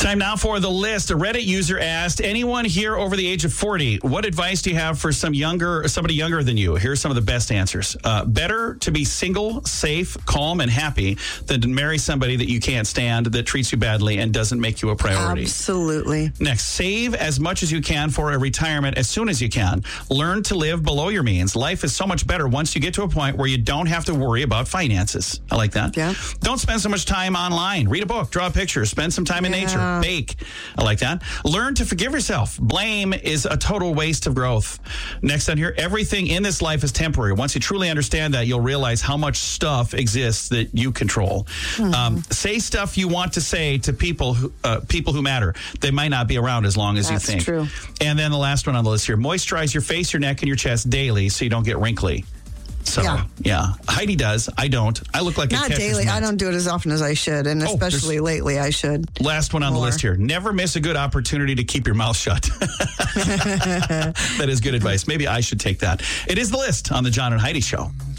Time now for the list. A Reddit user asked, anyone here over the age of 40, what advice do you have for somebody younger than you? Here's some of the best answers. Better to be single, safe, calm, and happy than to marry somebody that you can't stand, that treats you badly, and doesn't make you a priority. Absolutely. Next, save as much as you can for a retirement as soon as you can. Learn to live below your means. Life is so much better once you get to a point where you don't have to worry about finances. I like that. Yeah. Don't spend so much time online. Read a book, draw a picture, spend some time in nature, bake. I like that. Learn to forgive yourself. Blame is a total waste of growth. Next on here, everything in this life is temporary. Once you truly understand that, you'll realize how much stuff exists that you control. Say stuff you want to say to people who matter. They might not be around as long as you think. That's true. And then the last one on the list here, moisturize your face, your neck, and your chest daily so you don't get wrinkly. So, yeah. Heidi does. I don't. I look like not a daily. Mitt. I don't do it as often as I should, and especially lately I should. Last one on the list here. Never miss a good opportunity to keep your mouth shut. That is good advice. Maybe I should take that. It is the list on the John and Heidi Show.